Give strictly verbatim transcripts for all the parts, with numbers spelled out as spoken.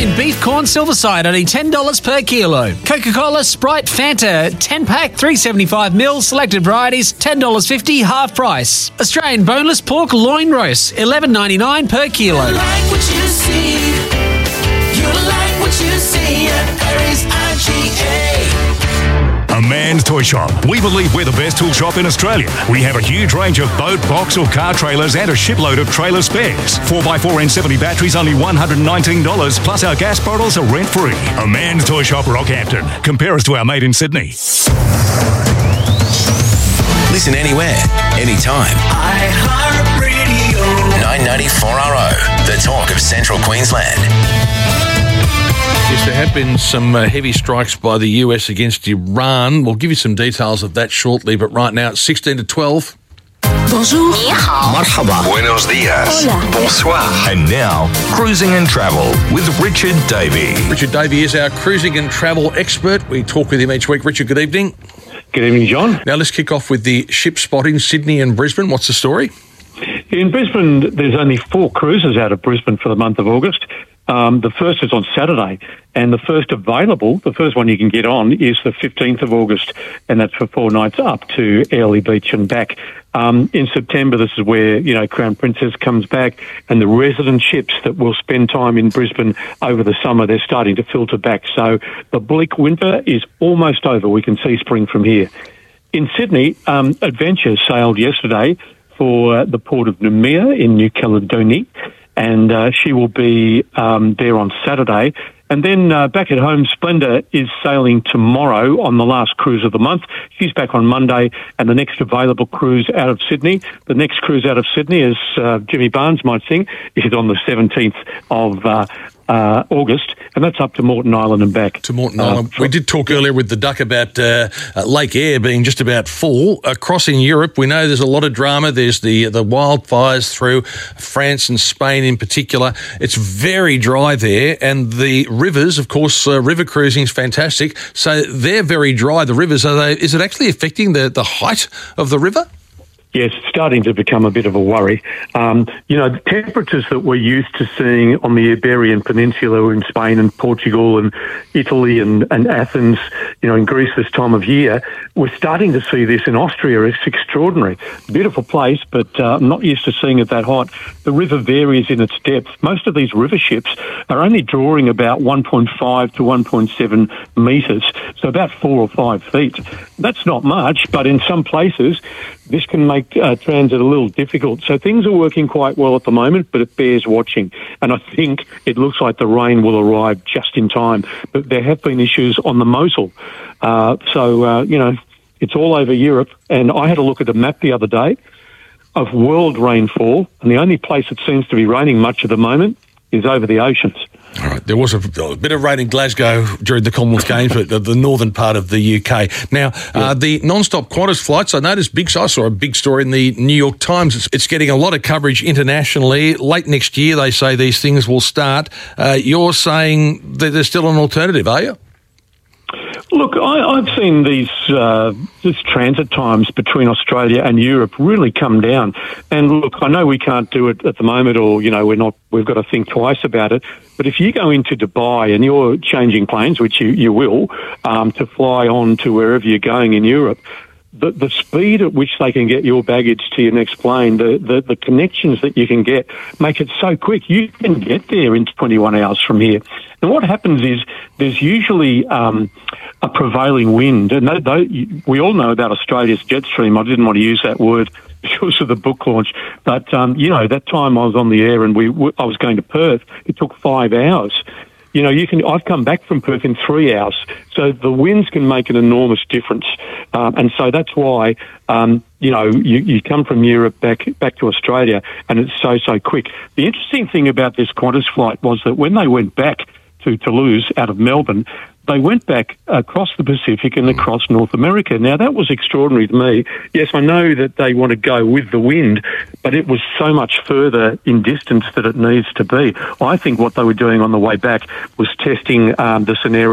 Australian beef corn silverside, only ten dollars per kilo. Coca-Cola, Sprite, Fanta, ten pack, three seventy-five mil, selected varieties, ten dollars fifty, half price. Australian boneless pork loin roast, eleven ninety-nine per kilo. You like what you see. You like what you see at Harry's I G A. A Man's Toy Shop. We believe we're the best tool shop in Australia. We have a huge range of boat, box or car trailers and a shipload of trailer spares. four by four N seventy batteries, only one hundred nineteen dollars, plus our gas bottles are rent-free. A Man's Toy Shop, Rockhampton. Compare us to our mate in Sydney. Listen anywhere, anytime. iHeartRadio. nine ninety-four R O, the talk of Central Queensland. Yes, there have been some uh, heavy strikes by the U S against Iran. We'll give you some details of that shortly, but right now it's sixteen to twelve. Bonjour. Marhaba. Buenos dias. Hola. Bonsoir. And now, Cruising and Travel with Richard Davey. Richard Davey is our cruising and travel expert. We talk with him each week. Richard, good evening. Good evening, John. Now let's kick off with the ship spot in Sydney and Brisbane. What's the story? In Brisbane, there's only four cruises out of Brisbane for the month of August. Um, the first is on Saturday, and the first available, the first one you can get on, is the fifteenth of August, and that's for four nights up to Airlie Beach and back. Um, in September, this is where, you know, Crown Princess comes back, and the resident ships that will spend time in Brisbane over the summer, they're starting to filter back. So the bleak winter is almost over. We can see spring from here. In Sydney, um, Adventure sailed yesterday for uh, the port of Noumea in New Caledonia, and uh, she will be um, there on Saturday. And then uh, back at home, Splendour is sailing tomorrow on the last cruise of the month. She's back on Monday, and the next available cruise out of Sydney, the next cruise out of Sydney, as uh, Jimmy Barnes might sing, is on the seventeenth of uh, uh, August, and that's up to Moreton Island and back. To Moreton Island. Uh, we did talk earlier with the Duck about uh, uh, Lake Eyre being just about full. Across in Europe, we know there's a lot of drama. There's the the wildfires through France and Spain in particular. It's very dry there, and the rivers, of course, uh, river cruising is fantastic. So they're very dry, the rivers. Are they? Is it actually affecting the, the height of the river? Yes, it's starting to become a bit of a worry. Um, you know, the temperatures that we're used to seeing on the Iberian Peninsula in Spain and Portugal and Italy and, and Athens, you know, in Greece this time of year, we're starting to see this in Austria. It's extraordinary. Beautiful place, but uh, I'm not used to seeing it that hot. The river varies in its depth. Most of these river ships are only drawing about one point five to one point seven metres, so about four or five feet. That's not much, but in some places, this can make uh, transit a little difficult. So things are working quite well at the moment, but it bears watching. And I think it looks like the rain will arrive just in time. But there have been issues on the Mosel. Uh, so, uh, you know, it's all over Europe. And I had a look at a map the other day of world rainfall. And the only place it seems to be raining much at the moment is over the oceans. All right. There was a, a bit of rain in Glasgow during the Commonwealth Games, but the, the northern part of the U K. Now, yeah. uh, the non-stop Qantas flights, I noticed big, I saw a big story in the New York Times. It's, it's getting a lot of coverage internationally. Late next year, they say these things will start. Uh, you're saying that there's still an alternative, are you? Look, I, I've seen these uh, this transit times between Australia and Europe really come down. And look, I know we can't do it at the moment, or you know, we're not. We've got to think twice about it. But if you go into Dubai and you're changing planes, which you you will, um, to fly on to wherever you're going in Europe, the the speed at which they can get your baggage to your next plane, the, the, the connections that you can get, make it so quick. You can get there in twenty-one hours from here. And what happens is there's usually um, a prevailing wind. And they, they, we all know about Australia's jet stream. I didn't want to use that word because of the book launch. But, um, you know, that time I was on the air and we I was going to Perth, it took five hours. You know, you can. I've come back from Perth in three hours, so the winds can make an enormous difference, um, and so that's why um, you know you, you come from Europe back back to Australia, and it's so so quick. The interesting thing about this Qantas flight was that when they went back to Toulouse out of Melbourne, they went back across the Pacific and across North America. Now, that was extraordinary to me. Yes, I know that they want to go with the wind, but it was so much further in distance that it needs to be. I think what they were doing on the way back was testing um, the scenario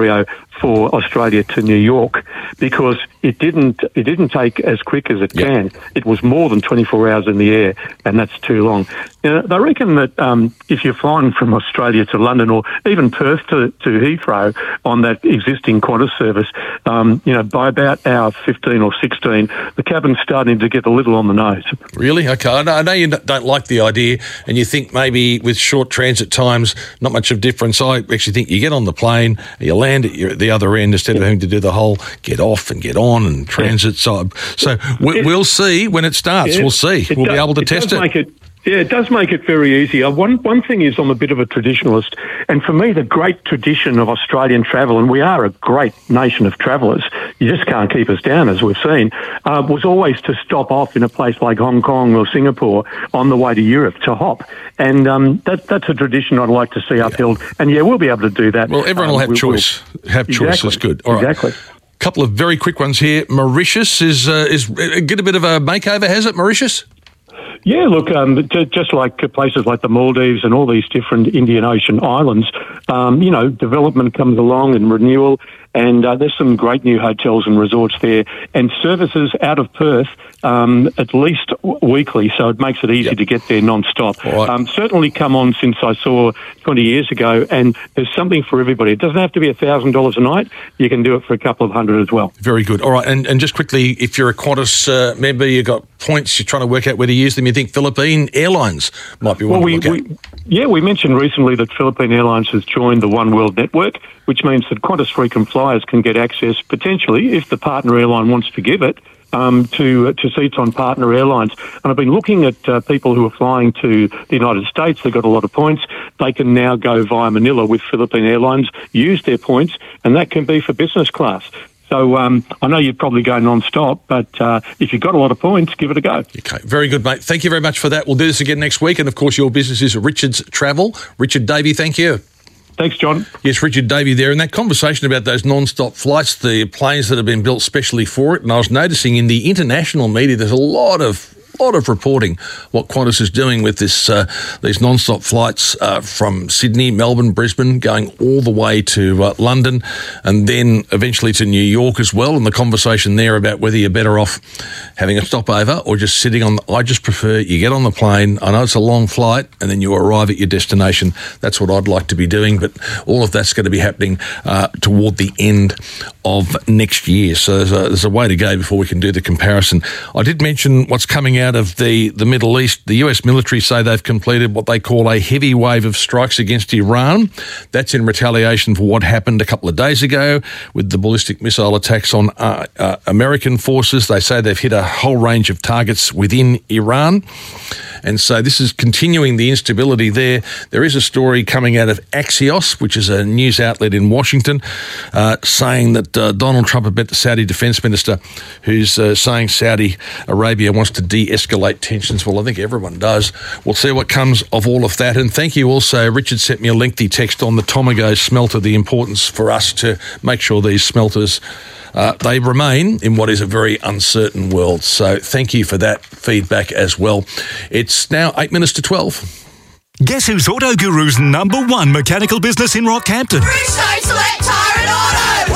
for Australia to New York, because it didn't it didn't take as quick as it Yeah. can. It was more than twenty-four hours in the air, and that's too long. Now, they reckon that um, if you're flying from Australia to London or even Perth to, to Heathrow on that existing Qantas service, um, you know, by about hour fifteen or sixteen, the cabin's starting to get a little on the nose. Really? Okay. I know, I know you don't like the idea, and you think maybe with short transit times, not much of difference. I actually think you get on the plane, you land at your, the other end instead of having to do the whole get off and get on and transit side. So we, It- we'll see when it starts. Yeah, We'll see. it We'll be does- able to it test does it. Make it. Yeah, it does make it very easy. Uh, one one thing is, I'm a bit of a traditionalist, and for me, the great tradition of Australian travel, and we are a great nation of travellers, you just can't keep us down, as we've seen, uh, was always to stop off in a place like Hong Kong or Singapore on the way to Europe to hop. And um, that, that's a tradition I'd like to see upheld. And yeah, we'll be able to do that. Well, everyone Um, will have we- choice. Have choice. Exactly. That's good. All right. Exactly. Couple of very quick ones here. Mauritius is uh, is uh, get a bit of a makeover, has it, Mauritius? Yeah, look, um, j- just like places like the Maldives and all these different Indian Ocean islands, um, you know, development comes along and renewal, and uh, there's some great new hotels and resorts there, and services out of Perth um, at least w- weekly, so it makes it easy Yep. to get there non-stop. All right. Um, certainly come on since I saw twenty years ago, and there's something for everybody. It doesn't have to be one thousand dollars a night. You can do it for a couple of hundred as well. Very good. All right, and, and just quickly, if you're a Qantas uh, member, you've got points, you're trying to work out where to use them, you think Philippine Airlines might be one Well, we, to look at. we yeah, we mentioned recently that Philippine Airlines has joined the One World Network, which means that Qantas frequent flyers can get access, potentially, if the partner airline wants to give it, um, to uh, to seats on partner airlines. And I've been looking at uh, people who are flying to the United States. They've got a lot of points. They can now go via Manila with Philippine Airlines, use their points, and that can be for business class. So um, I know you'd probably go non-stop, but uh, if you've got a lot of points, give it a go. Okay, very good, mate. Thank you very much for that. We'll do this again next week. And, of course, your business is Richard's Travel. Richard Davey, thank you. Thanks, John. Yes, Richard Davey there. And that conversation about those non-stop flights, the planes that have been built specially for it, and I was noticing in the international media there's a lot of lot of reporting what Qantas is doing with this uh, these non-stop flights uh, from Sydney, Melbourne, Brisbane, going all the way to uh, London, and then eventually to New York as well. And the conversation there about whether you're better off having a stopover or just sitting on the, I just prefer you get on the plane. I know it's a long flight, and then you arrive at your destination. That's what I'd like to be doing, but all of that's going to be happening uh, toward the end of next year. So there's a, there's a way to go before we can do the comparison. I did mention what's coming out of the, the Middle East. The U S military say they've completed what they call a heavy wave of strikes against Iran. That's in retaliation for what happened a couple of days ago with the ballistic missile attacks on uh, uh, American forces. They say they've hit a whole range of targets within Iran. And so this is continuing the instability there. There is a story coming out of Axios, which is a news outlet in Washington, uh, saying that uh, Donald Trump had met the Saudi defense minister, who's uh, saying Saudi Arabia wants to de-escalate tensions. Well, I think everyone does. We'll see what comes of all of that. And thank you also. Richard sent me a lengthy text on the Tomago smelter, the importance for us to make sure these smelters Uh, they remain in what is a very uncertain world. So thank you for that feedback as well. It's now eight minutes to twelve. Guess who's Auto Guru's number one mechanical business in Rockhampton? Bridgestone Select Tire and Auto.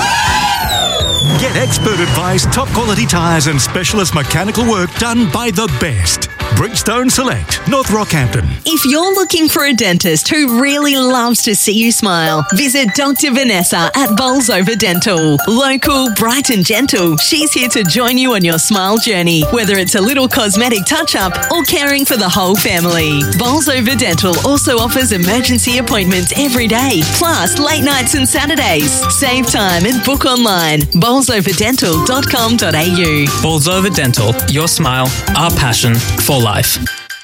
Woo! Get expert advice, top quality tyres and specialist mechanical work done by the best. Bridgestone Select, North Rockhampton. If you're looking for a dentist who really loves to see you smile, visit Doctor Vanessa at Bolsover Dental. Local, bright and gentle, she's here to join you on your smile journey, whether it's a little cosmetic touch-up or caring for the whole family. Bolsover Dental also offers emergency appointments every day, plus late nights and Saturdays. Save time and book online. bolsover dental dot com dot a u. Bolsover Dental, your smile, our passion for life.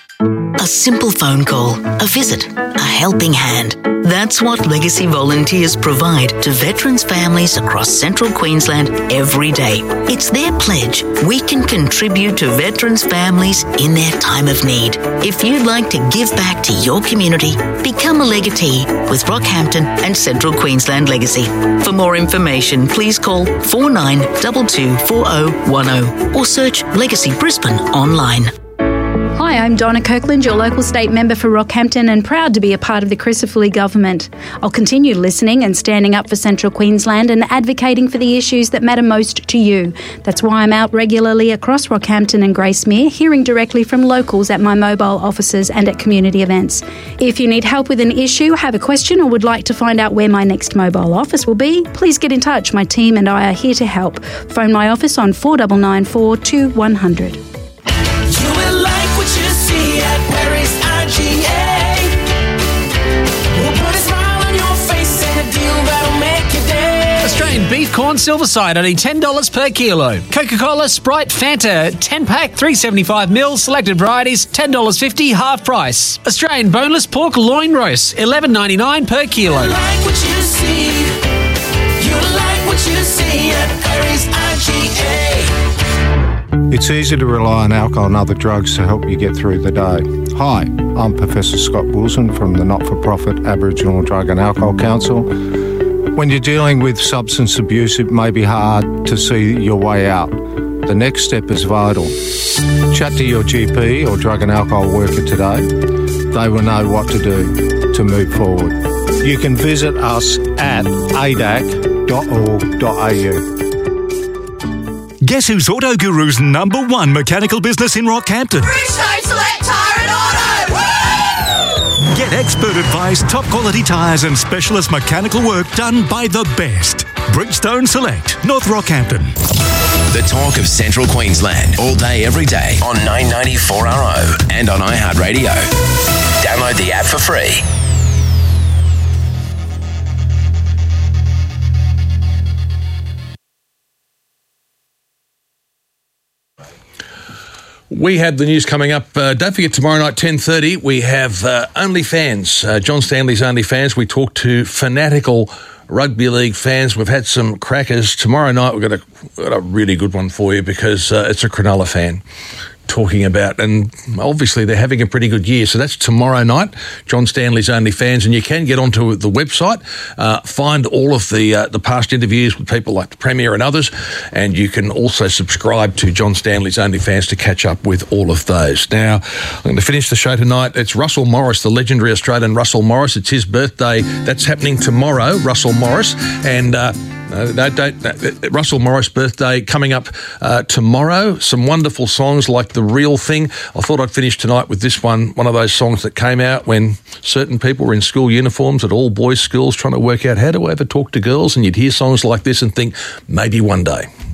A simple phone call, a visit, a helping hand. That's what Legacy volunteers provide to veterans' families across central Queensland every day. It's their pledge we can contribute to veterans' families in their time of need. If you'd like to give back to your community, become a legatee with Rockhampton and Central Queensland Legacy. For more information, please call four nine two two four zero one zero or search Legacy Brisbane online. Hi, Hi, I'm Donna Kirkland, your local state member for Rockhampton, and proud to be a part of the Crisafulli government. I'll continue listening and standing up for Central Queensland and advocating for the issues that matter most to you. That's why I'm out regularly across Rockhampton and Gracemere, hearing directly from locals at my mobile offices and at community events. If you need help with an issue, have a question, or would like to find out where my next mobile office will be, please get in touch. My team and I are here to help. Phone my office on four nine nine four two one zero zero. You will like what you see at Perry's I G A. We'll put a smile on your face and a deal that'll make your day. Australian beef corn silver side only ten dollars per kilo. Coca-Cola, Sprite, Fanta, ten pack, three seventy-five mil, selected varieties, ten dollars fifty, half price. Australian boneless pork loin roast, eleven ninety-nine per kilo. You like what you see. You like what you see at Perry's I G A. It's easy to rely on alcohol and other drugs to help you get through the day. Hi, I'm Professor Scott Wilson from the not-for-profit Aboriginal Drug and Alcohol Council. When you're dealing with substance abuse, it may be hard to see your way out. The next step is vital. Chat to your G P or drug and alcohol worker today. They will know what to do to move forward. You can visit us at a d a c dot org dot a u. Guess who's Auto Guru's number one mechanical business in Rockhampton? Bridgestone Select Tyre and Auto. Woo! Get expert advice, top quality tyres and specialist mechanical work done by the best. Bridgestone Select, North Rockhampton. The talk of Central Queensland, all day, every day on nine ninety-four R O and on iHeartRadio. Download the app for free. We have the news coming up. Uh, don't forget, tomorrow night, ten thirty, we have uh, OnlyFans, uh, John Stanley's OnlyFans. We talk to fanatical rugby league fans. We've had some crackers. Tomorrow night, we've got a, we've got a really good one for you because uh, it's a Cronulla fan talking about, and obviously they're having a pretty good year. So that's tomorrow night, John Stanley's OnlyFans, and you can get onto the website, uh, find all of the uh, the past interviews with people like the Premier and others, and you can also subscribe to John Stanley's OnlyFans to catch up with all of those. Now, I'm going to finish the show tonight. It's Russell Morris, the legendary Australian Russell Morris. It's his birthday. That's happening tomorrow, Russell Morris, and uh, No, no, don't, no, Russell Morris' birthday coming up uh, tomorrow. Some wonderful songs like The Real Thing. I thought I'd finish tonight with this one, one of those songs that came out when certain people were in school uniforms at all boys' schools trying to work out how do I ever talk to girls, and you'd hear songs like this and think, maybe one day.